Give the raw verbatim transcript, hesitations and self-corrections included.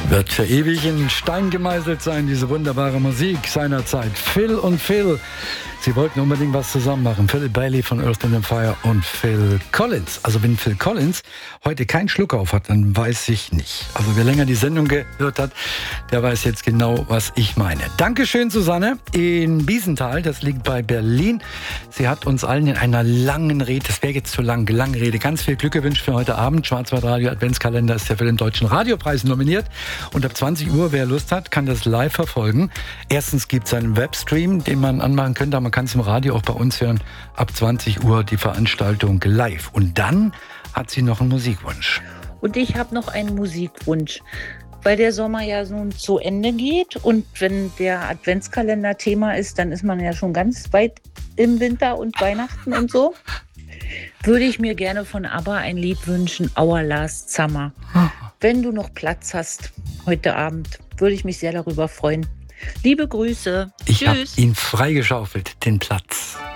Wird für ewig in Stein gemeißelt sein, diese wunderbare Musik seinerzeit. Phil und Phil. Sie wollten unbedingt was zusammen machen. Philip Bailey von Earth, Wind and Fire und Phil Collins. Also wenn Phil Collins heute keinen Schluck auf hat, dann weiß ich nicht. Also wer länger die Sendung gehört hat, der weiß jetzt genau, was ich meine. Dankeschön, Susanne, in Biesenthal. Das liegt bei Berlin. Sie hat uns allen in einer langen Rede, das wäre jetzt zu lang, lange Rede, ganz viel Glück gewünscht für heute Abend. Schwarzwald-Radio Adventskalender ist ja für den Deutschen Radiopreis nominiert. Und ab zwanzig Uhr, wer Lust hat, kann das live verfolgen. Erstens gibt es einen Webstream, den man anmachen könnte, aber man kann es im Radio auch bei uns hören. Ab zwanzig Uhr die Veranstaltung live. Und dann hat sie noch einen Musikwunsch. Und ich habe noch einen Musikwunsch, weil der Sommer ja nun zu Ende geht. Und wenn der Adventskalender Thema ist, dann ist man ja schon ganz weit im Winter und Weihnachten und so. Würde ich mir gerne von ABBA ein Lied wünschen, Our Last Summer. Wenn du noch Platz hast heute Abend, würde ich mich sehr darüber freuen. Liebe Grüße. Ich habe Tschüss. ihn freigeschaufelt, den Platz.